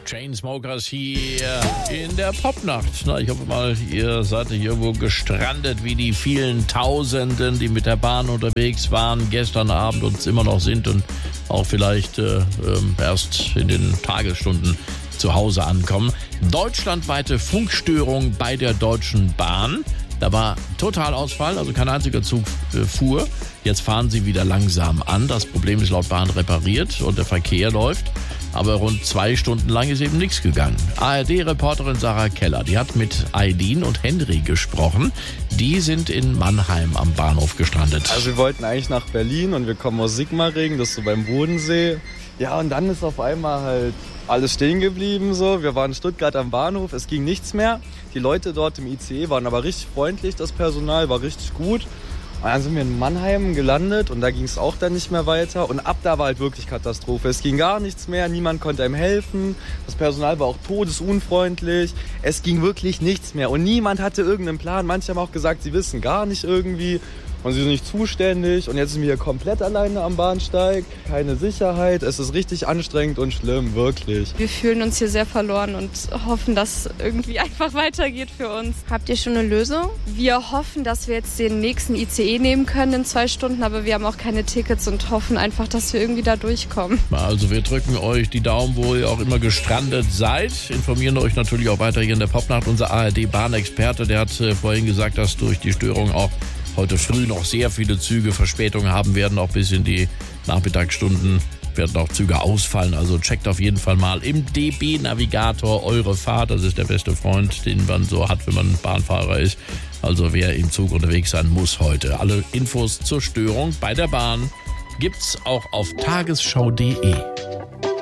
Chainsmokers hier in der Popnacht. Na, ich hoffe mal, ihr seid nicht irgendwo gestrandet wie die vielen Tausenden, die mit der Bahn unterwegs waren gestern Abend und immer noch sind und auch vielleicht erst in den Tagesstunden zu Hause ankommen. Deutschlandweite Funkstörung bei der Deutschen Bahn. Da war Totalausfall, also kein einziger Zug fuhr. Jetzt fahren sie wieder langsam an. Das Problem ist laut Bahn repariert und der Verkehr läuft. Aber rund 2 Stunden lang ist eben nichts gegangen. ARD-Reporterin Sarah Keller, die hat mit Aidin und Henry gesprochen. Die sind in Mannheim am Bahnhof gestrandet. Also wir wollten eigentlich nach Berlin und wir kommen aus Sigmaringen, das ist so beim Bodensee. Ja, und dann ist auf einmal halt alles stehen geblieben. So. Wir waren in Stuttgart am Bahnhof, es ging nichts mehr. Die Leute dort im ICE waren aber richtig freundlich, das Personal war richtig gut. Und dann sind wir in Mannheim gelandet und da ging es auch dann nicht mehr weiter. Und ab da war halt wirklich Katastrophe. Es ging gar nichts mehr, niemand konnte einem helfen. Das Personal war auch todesunfreundlich. Es ging wirklich nichts mehr und niemand hatte irgendeinen Plan. Manche haben auch gesagt, sie wissen gar nicht irgendwie. Und sie sind nicht zuständig und jetzt sind wir hier komplett alleine am Bahnsteig. Keine Sicherheit, es ist richtig anstrengend und schlimm, wirklich. Wir fühlen uns hier sehr verloren und hoffen, dass es irgendwie einfach weitergeht für uns. Habt ihr schon eine Lösung? Wir hoffen, dass wir jetzt den nächsten ICE nehmen können in 2 Stunden, aber wir haben auch keine Tickets und hoffen einfach, dass wir irgendwie da durchkommen. Also wir drücken euch die Daumen, wo ihr auch immer gestrandet seid. Informieren euch natürlich auch weiter hier in der Popnacht. Unser ARD-Bahnexperte, der hat vorhin gesagt, dass durch die Störung auch heute früh noch sehr viele Züge Verspätungen haben werden, auch bis in die Nachmittagsstunden werden auch Züge ausfallen. Also checkt auf jeden Fall mal im DB-Navigator eure Fahrt. Das ist der beste Freund, den man so hat, wenn man Bahnfahrer ist. Also wer im Zug unterwegs sein muss heute. Alle Infos zur Störung bei der Bahn gibt's auch auf tagesschau.de.